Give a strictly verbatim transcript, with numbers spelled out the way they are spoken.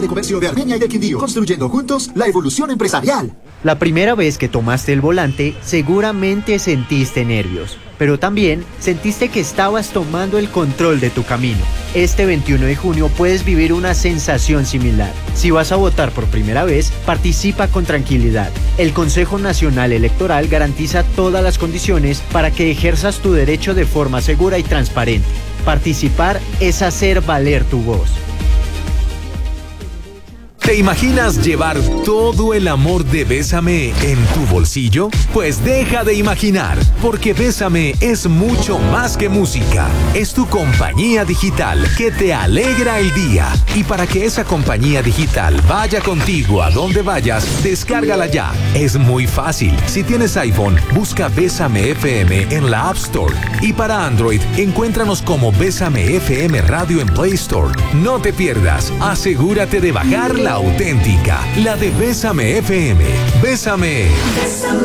de Comercio de Armenia y del Quindío, construyendo juntos la evolución empresarial. La primera vez que tomaste el volante, seguramente sentiste nervios, pero también sentiste que estabas tomando el control de tu camino. Este veintiuno de junio puedes vivir una sensación similar. Si vas a votar por primera vez, participa con tranquilidad. El Consejo Nacional Electoral garantiza todas las condiciones para que ejerzas tu derecho de forma segura y transparente. Participar es hacer valer tu voz. ¿Te imaginas llevar todo el amor de Bésame en tu bolsillo? Pues deja de imaginar, porque Bésame es mucho más que música. Es tu compañía digital que te alegra el día. Y para que esa compañía digital vaya contigo a donde vayas, descárgala ya. Es muy fácil. Si tienes iPhone, busca Bésame F M en la App Store. Y para Android, encuéntranos como Bésame F M Radio en Play Store. No te pierdas. Asegúrate de bajar la auténtica, la de Bésame F M. Bésame.